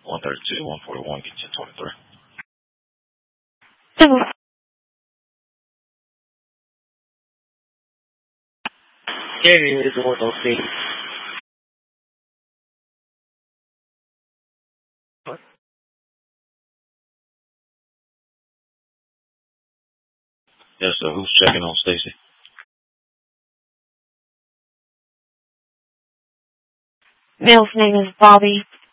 132, 141, get you 23. Carrying is what those things. Yes, sir. Who's checking on Stacy? Male's name is Bobby.